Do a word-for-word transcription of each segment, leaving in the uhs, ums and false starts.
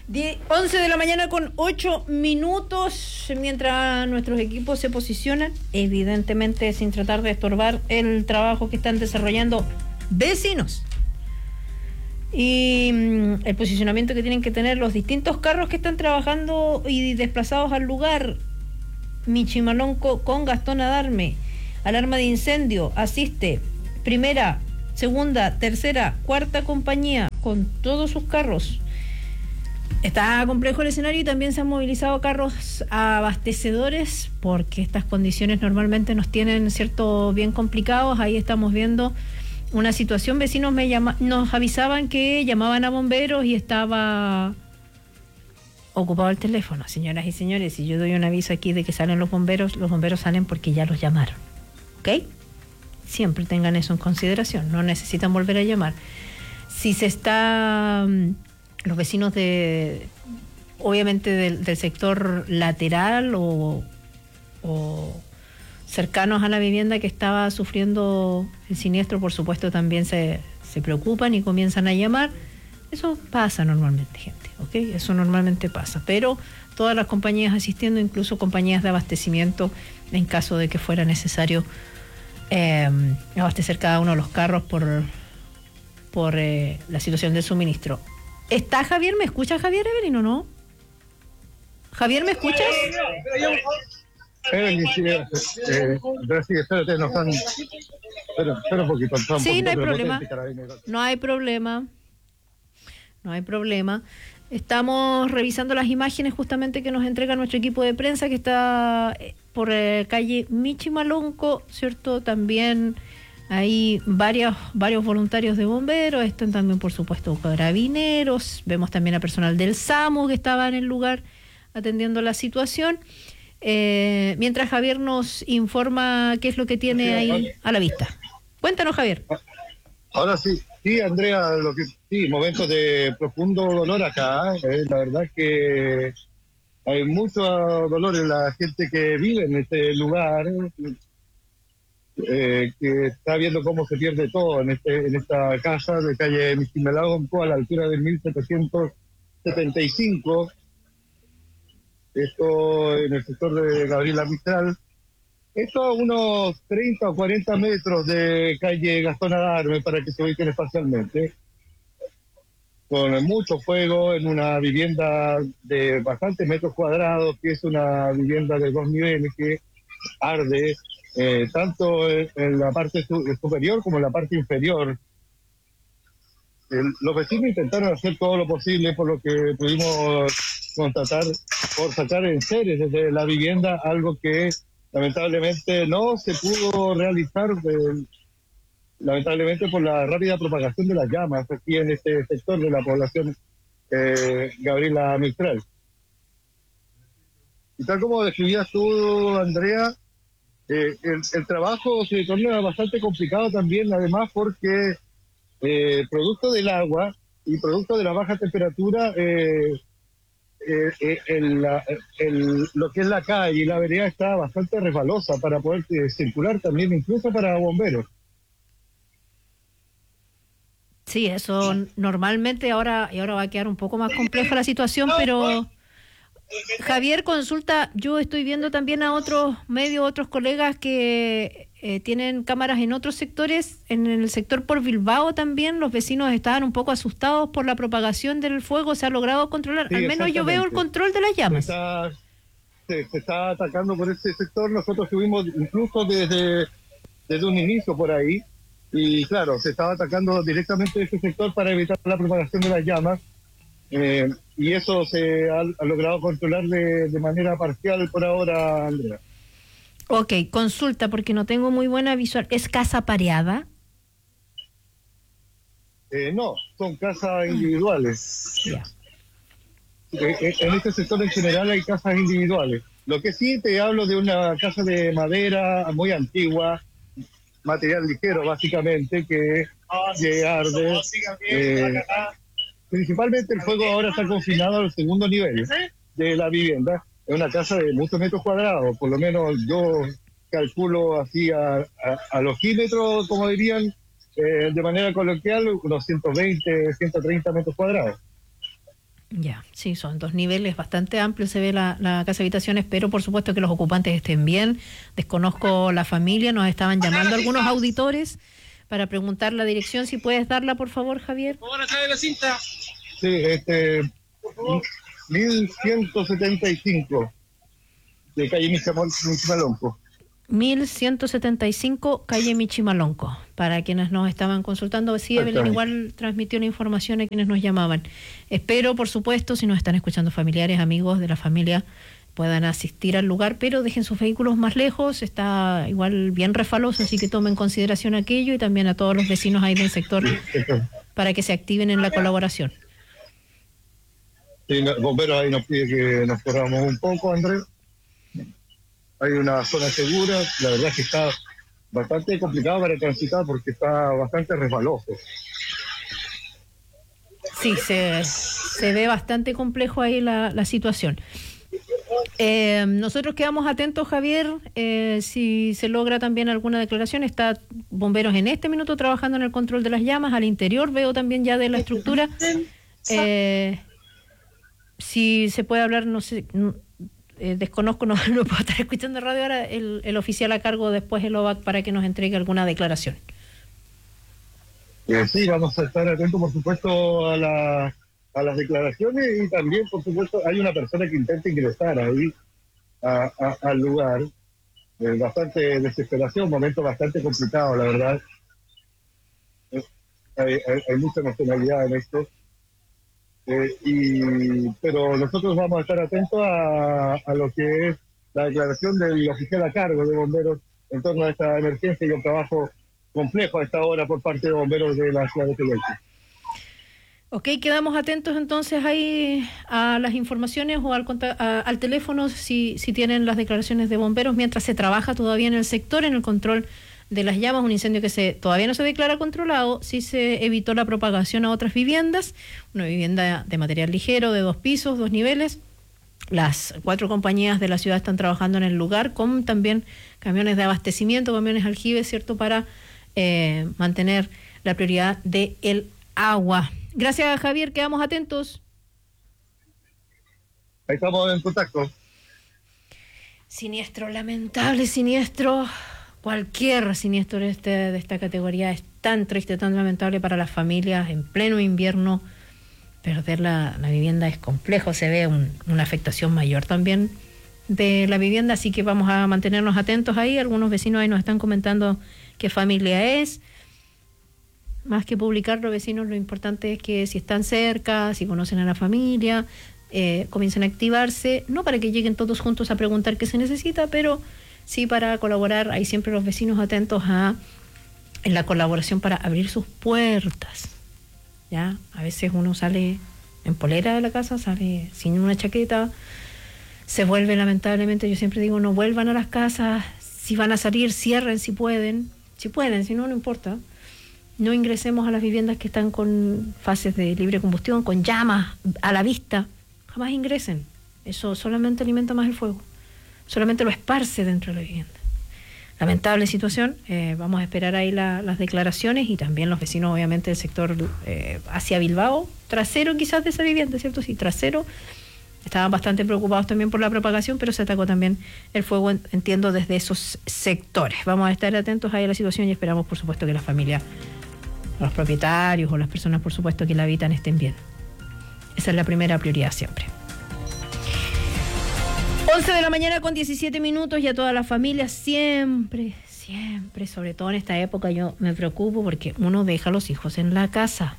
once de la mañana con ocho minutos, mientras nuestros equipos se posicionan, evidentemente sin tratar de estorbar el trabajo que están desarrollando vecinos y mm, el posicionamiento que tienen que tener los distintos carros que están trabajando y desplazados al lugar. Michimalonco con Gastón Adarme, alarma de incendio, asiste primera, segunda, tercera, cuarta compañía con todos sus carros. Está complejo el escenario y también se han movilizado carros abastecedores porque estas condiciones normalmente nos tienen cierto bien complicados. Ahí estamos viendo una situación. Vecinos me llama, nos avisaban que llamaban a bomberos y estaba ocupado el teléfono. Señoras y señores, si yo doy un aviso aquí de que salen los bomberos, los bomberos salen porque ya los llamaron. ¿Ok? Siempre tengan eso en consideración. No necesitan volver a llamar. Si se está... los vecinos de, obviamente del, del sector lateral o, o cercanos a la vivienda que estaba sufriendo el siniestro, por supuesto también se, se preocupan y comienzan a llamar. Eso pasa normalmente, gente, ¿ok? Eso normalmente pasa, pero todas las compañías asistiendo, incluso compañías de abastecimiento, en caso de que fuera necesario eh, abastecer cada uno de los carros por, por eh, la situación del suministro. ¿Está Javier? ¿Me escucha Javier, Evelyn, o no? Javier, ¿me escuchas? Evelyn, sí, eh, eh, sí, espérate, no están... Espera, espera un poquito. Un sí, poquito, no hay problema. Potente, no hay problema. No hay problema. Estamos revisando las imágenes justamente que nos entrega nuestro equipo de prensa, que está por eh, calle Michimalonco, ¿cierto? También... hay varios, varios voluntarios de bomberos, están también por supuesto carabineros, vemos también a personal del SAMU que estaba en el lugar atendiendo la situación, eh, mientras Javier nos informa qué es lo que tiene ahí a la vista. Cuéntanos, Javier. Ahora sí, sí, Andrea, lo que sí, momentos de profundo dolor acá, eh, la verdad es que hay mucho dolor en la gente que vive en este lugar, eh, Eh, que está viendo cómo se pierde todo en este en esta casa de calle Michimalonco a la altura del mil setecientos setenta y cinco, esto en el sector de Gabriela Mistral, esto a unos treinta o cuarenta metros de calle Gastón Adarme, para que se ubiquen espacialmente, con mucho fuego en una vivienda de bastantes metros cuadrados, que es una vivienda de dos niveles que arde, Eh, tanto en la parte su superior como en la parte inferior. El, los vecinos intentaron hacer todo lo posible, por lo que pudimos constatar, por sacar en seres desde la vivienda, algo que lamentablemente no se pudo realizar, de, lamentablemente por la rápida propagación de las llamas aquí en este sector de la población eh, Gabriela Mistral. Y tal como describías tú, Andrea, Eh, el, el trabajo se torna bastante complicado también, además porque eh, producto del agua y producto de la baja temperatura, eh, eh, eh, el, el, lo que es la calle y la vereda está bastante resbalosa para poder eh, circular también, incluso para bomberos. Sí, eso normalmente ahora, y ahora va a quedar un poco más compleja la situación, pero... Javier, consulta, yo estoy viendo también a otros medios, otros colegas que eh, tienen cámaras en otros sectores, en el sector por Bilbao también, los vecinos estaban un poco asustados por la propagación del fuego, se ha logrado controlar, sí, al menos yo veo el control de las llamas. Se está, se, se está atacando por ese sector, nosotros estuvimos incluso desde, desde un inicio por ahí, y claro, se estaba atacando directamente ese sector para evitar la propagación de las llamas. Eh, y eso se ha, ha logrado controlar de, de manera parcial por ahora, Andrea. Ok, consulta, porque no tengo muy buena visual. ¿Es casa pareada? Eh, no, son casas individuales. Yeah. Eh, en este sector en general hay casas individuales. Lo que sí te hablo de una casa de madera muy antigua, material ligero básicamente, que, que arde. Eh, Principalmente el fuego ahora está confinado al segundo nivel de la vivienda. Es una casa de muchos metros cuadrados, por lo menos yo calculo así a, a, a logímetros, como dirían, eh, de manera coloquial, unos ciento veinte, ciento treinta metros cuadrados. Ya, sí, son dos niveles bastante amplios, se ve la, la casa habitación. Espero, por supuesto, que los ocupantes estén bien. Desconozco la familia, nos estaban llamando algunos auditores para preguntar la dirección. Si puedes darla, por favor, Javier. Sí, este, mil ciento setenta y cinco de calle Michimalonco. mil ciento setenta y cinco, calle Michimalonco. Para quienes nos estaban consultando, sí, Evelyn igual transmitió la información a quienes nos llamaban. Espero, por supuesto, si nos están escuchando familiares, amigos de la familia, puedan asistir al lugar, pero dejen sus vehículos más lejos. Está igual bien refaloso, así que tomen en consideración aquello, y también a todos los vecinos ahí del sector para que se activen en la colaboración. Sí, no, bomberos ahí nos pide que nos corramos un poco, Andrés. Hay una zona segura, la verdad es que está bastante complicado para transitar porque está bastante resbaloso. Sí, se, se ve bastante complejo ahí la, la situación. Eh, nosotros quedamos atentos, Javier, eh, si se logra también alguna declaración. Está bomberos en este minuto trabajando en el control de las llamas. Al interior veo también ya de la estructura. Eh, si se puede hablar, no sé... No, Eh, desconozco, no, no puedo estar escuchando radio ahora, el, el oficial a cargo después el O V A C para que nos entregue alguna declaración. Eh, sí, vamos a estar atentos, por supuesto, a, la, a las declaraciones, y también, por supuesto, hay una persona que intenta ingresar ahí a, a, al lugar. Eh, bastante desesperación, momento bastante complicado, la verdad. Eh, hay, hay, hay mucha emocionalidad en esto. Eh, y, pero nosotros vamos a estar atentos a, a lo que es la declaración del oficial a cargo de bomberos en torno a esta emergencia y el trabajo complejo a esta hora por parte de bomberos de la ciudad de Tehuelche. Ok, quedamos atentos entonces ahí a las informaciones o al, a, al teléfono si, si tienen las declaraciones de bomberos mientras se trabaja todavía en el sector, en el control de las llamas, un incendio que se todavía no se declara controlado. Sí se evitó la propagación a otras viviendas, una vivienda de material ligero de dos pisos, dos niveles. Las cuatro compañías de la ciudad están trabajando en el lugar con también camiones de abastecimiento, camiones aljibes, ¿cierto?, para eh, mantener la prioridad del agua. Gracias, Javier, quedamos atentos. Ahí estamos en contacto. Siniestro, lamentable siniestro. Cualquier siniestro de, este, de esta categoría es tan triste, tan lamentable para las familias. En pleno invierno, perder la, la vivienda es complejo. Se ve un, una afectación mayor también de la vivienda, así que vamos a mantenernos atentos ahí. Algunos vecinos ahí nos están comentando qué familia es. Más que publicar los vecinos, lo importante es que si están cerca, si conocen a la familia, eh, comiencen a activarse, no para que lleguen todos juntos a preguntar qué se necesita, pero sí para colaborar. Hay siempre los vecinos atentos a en la colaboración para abrir sus puertas. Ya, a veces uno sale en polera de la casa, sale sin una chaqueta, se vuelve lamentablemente, yo siempre digo, no vuelvan a las casas, si van a salir, cierren si pueden, si pueden, si no, no importa. No ingresemos a las viviendas que están con fases de libre combustión, con llamas a la vista, jamás ingresen, eso solamente alimenta más el fuego. Solamente lo esparce dentro de la vivienda. Lamentable situación, eh, vamos a esperar ahí la, las declaraciones, y también los vecinos obviamente del sector eh, hacia Bilbao, trasero quizás de esa vivienda, ¿cierto? Sí, trasero, estaban bastante preocupados también por la propagación, pero se atacó también el fuego, entiendo, desde esos sectores. Vamos a estar atentos ahí a la situación y esperamos, por supuesto, que la familia, los propietarios o las personas, por supuesto, que la habitan estén bien. Esa es la primera prioridad siempre. once de la mañana con diecisiete minutos, y a todas las familias siempre, siempre, sobre todo en esta época, yo me preocupo porque uno deja a los hijos en la casa.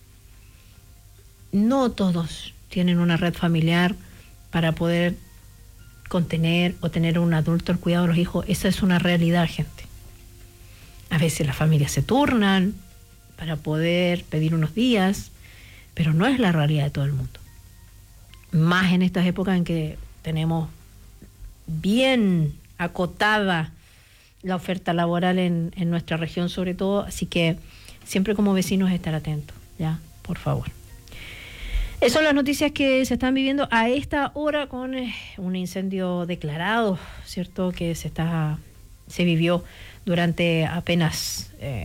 No todos tienen una red familiar para poder contener o tener un adulto al cuidado de los hijos. Esa es una realidad, gente. A veces las familias se turnan para poder pedir unos días, pero no es la realidad de todo el mundo. Más en estas épocas en que tenemos bien acotada la oferta laboral en, en nuestra región sobre todo, así que siempre como vecinos estar atentos, ya, por favor. Esas son las noticias que se están viviendo a esta hora con eh, un incendio declarado, ¿cierto?, que se está se vivió durante apenas eh,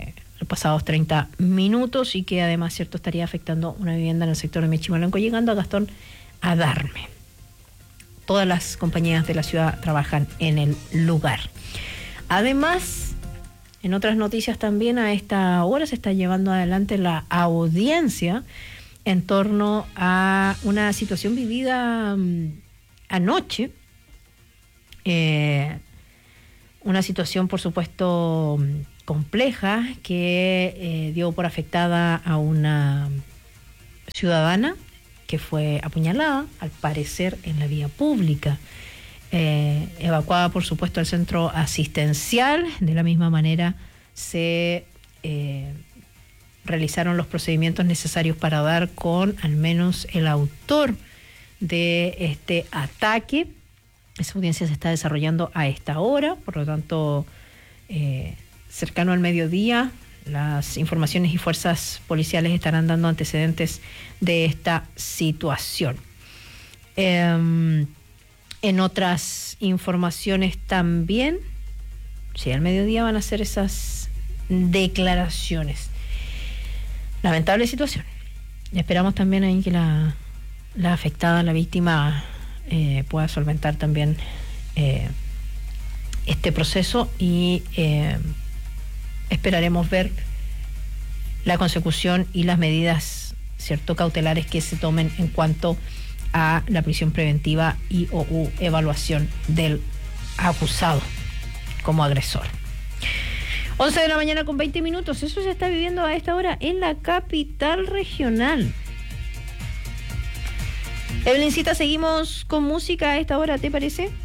pasados treinta minutos y que además, cierto, estaría afectando una vivienda en el sector de Michimalonco, llegando a Gastón Adarme. Todas las compañías de la ciudad trabajan en el lugar. Además, en otras noticias también, a esta hora se está llevando adelante la audiencia en torno a una situación vivida um, anoche. Eh, una situación, por supuesto, compleja que eh, dio por afectada a una ciudadana que fue apuñalada, al parecer en la vía pública, eh, evacuada, por supuesto, al centro asistencial. De la misma manera se eh, realizaron los procedimientos necesarios para dar con al menos el autor de este ataque. Esa audiencia se está desarrollando a esta hora, por lo tanto, eh, cercano al mediodía, las informaciones y fuerzas policiales estarán dando antecedentes de esta situación. Eh, en otras informaciones también, sí, al mediodía van a hacer esas declaraciones. Lamentable situación. Esperamos también ahí que la, la afectada, la víctima, eh, pueda solventar también eh, este proceso y eh, esperaremos ver la consecución y las medidas, cierto, cautelares que se tomen en cuanto a la prisión preventiva y o u evaluación del acusado como agresor. once de la mañana con veinte minutos. Eso se está viviendo a esta hora en la capital regional. Evelincita, seguimos con música a esta hora, ¿te parece?